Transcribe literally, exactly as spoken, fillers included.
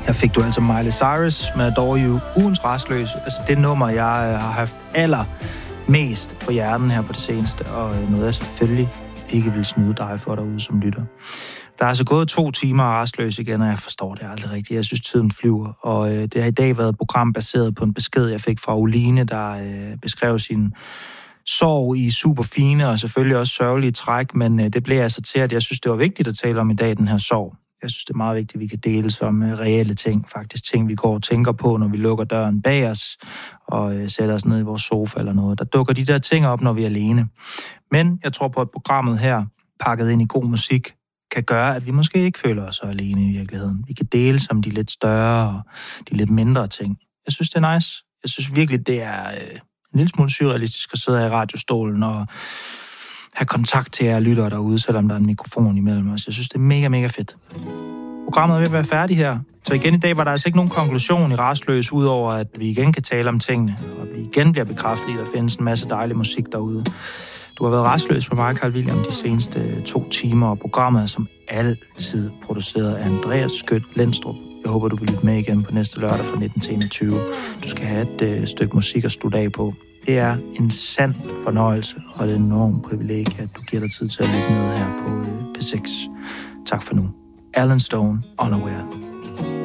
Her fik du altså Miley Cyrus med Adore You, ugens rastløs. Altså det nummer, jeg har haft allermest på hjernen her på det seneste, og noget jeg selvfølgelig ikke vil snyde dig for derude som lytter. Der er altså gået to timer rastløs igen, og jeg forstår det aldrig rigtigt. Jeg synes, tiden flyver, og øh, det har i dag været et program baseret på en besked, jeg fik fra Oline, der øh, beskrev sin sorg i super fine og selvfølgelig også sørgelige træk, men øh, det blev altså til, at jeg synes, det var vigtigt at tale om i dag, den her sorg. Jeg synes, det er meget vigtigt, at vi kan dele som øh, reelle ting, faktisk ting, vi går og tænker på, når vi lukker døren bag os og øh, sætter os ned i vores sofa eller noget. Der dukker de der ting op, når vi er alene. Men jeg tror på, at programmet her, pakket ind i god musik, kan gøre, at vi måske ikke føler os så alene i virkeligheden. Vi kan dele som de lidt større og de lidt mindre ting. Jeg synes, det er nice. Jeg synes virkelig, det er øh, en lille smule surrealistisk at sidde her i radiostolen og have kontakt til jer lyttere derude, selvom der er en mikrofon imellem os. Jeg synes, det er mega, mega fedt. Programmet er ved at være færdigt her. Så igen i dag var der altså ikke nogen konklusion i Rastløs, udover at vi igen kan tale om tingene, og vi igen bliver bekræftet i, at der findes en masse dejlig musik derude. Du har været rastløs med mig, Carl William, de seneste to timer, og programmet er som altid produceret af Andreas Skødt Lendstrup. Jeg håber, du vil lytte med igen på næste lørdag fra nitten til enogtyve. Du skal have et øh, stykke musik at slutte af på. Det er en sand fornøjelse, og det er en enorm privilegie, at du giver dig tid til at lytte med her på øh, P seks. Tak for nu. Alan Stone, Unaware.